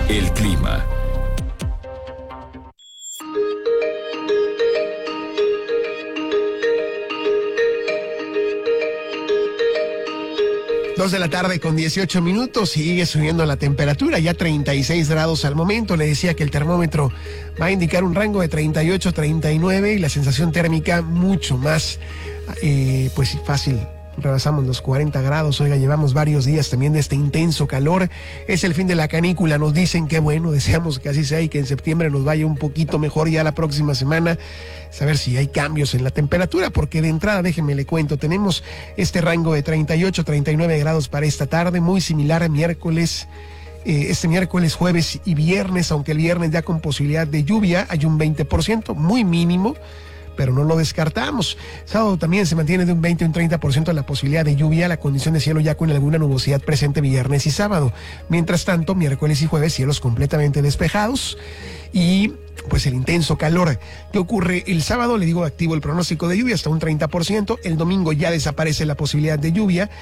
El clima. Dos de la tarde con 18 minutos, sigue subiendo la temperatura, ya 36 grados al momento. Le decía que el termómetro va a indicar un rango de 38 a 39 y la sensación térmica mucho más, pues fácil. Rebasamos los 40 grados, oiga, llevamos varios días también de este intenso calor. Es el fin de la canícula, nos dicen que bueno, deseamos que así sea y que en septiembre nos vaya un poquito mejor ya la próxima semana. Saber si hay cambios en la temperatura, porque de entrada, déjenme le cuento, tenemos este rango de 38, 39 grados para esta tarde, muy similar a miércoles. Este miércoles, jueves y viernes, aunque el viernes ya con posibilidad de lluvia, hay un 20%, muy mínimo, pero no lo descartamos. Sábado también se mantiene de un 20 a un 30% la posibilidad de lluvia, la condición de cielo ya con alguna nubosidad presente viernes y sábado. Mientras tanto, miércoles y jueves, cielos completamente despejados y pues el intenso calor. ¿Qué ocurre el sábado? Le digo, activo el pronóstico de lluvia hasta un 30%. El domingo ya desaparece la posibilidad de lluvia,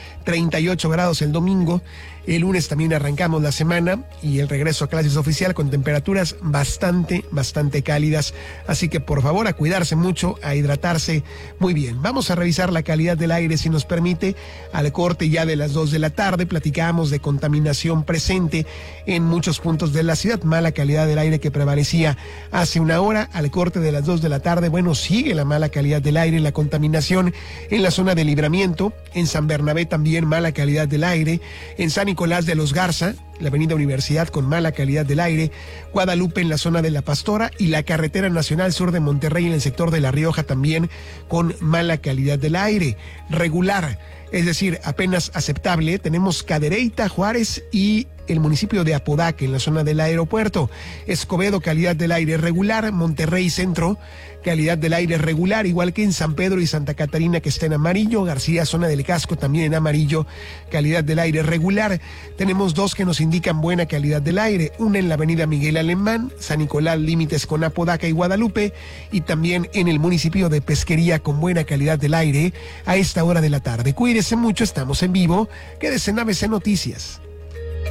38 grados el domingo. El lunes también arrancamos la semana y el regreso a clases oficial con temperaturas bastante cálidas. Así que por favor a cuidarse mucho, a hidratarse muy bien. Vamos a revisar la calidad del aire si nos permite. Al corte ya de las 2 de la tarde platicamos de contaminación presente en muchos puntos de la ciudad. Mala calidad del aire que prevalecía hace una hora. Al corte de las 2 de la tarde, bueno, sigue la mala calidad del aire, la contaminación en la zona de Libramiento. En San Bernabé también mala calidad del aire. En San Nicolás de los Garza, la avenida Universidad con mala calidad del aire, Guadalupe en la zona de La Pastora y la carretera nacional sur de Monterrey en el sector de La Rioja también con mala calidad del aire. Regular, es decir, apenas aceptable. Tenemos Cadereyta, Juárez y el municipio de Apodaca en la zona del aeropuerto. Escobedo, calidad del aire regular. Monterrey Centro, calidad del aire regular, igual que en San Pedro y Santa Catarina, que está en amarillo. García, zona del Casco, también en amarillo, calidad del aire regular. Tenemos dos que nos indican buena calidad del aire, una en la avenida Miguel Alemán, San Nicolás, límites con Apodaca y Guadalupe, y también en el municipio de Pesquería con buena calidad del aire a esta hora de la tarde. Cuídese mucho, estamos en vivo. Quédese en ABC Noticias.